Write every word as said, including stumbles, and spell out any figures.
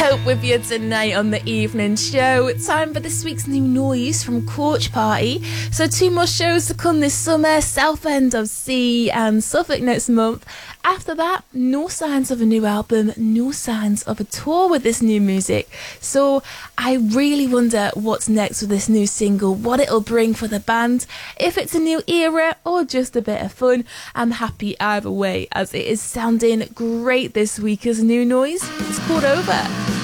Hope with you tonight on the evening show. Time for this week's new noise from Coach Party. So two more shows to come this summer, Southend of Sea and Suffolk next month. After that, no signs of a new album, no signs of a tour with this new music. So I really wonder what's next with this new single, what it'll bring for the band. If it's a new era or just a bit of fun, I'm happy either way, as it is sounding great this week as new noise. It's called Over.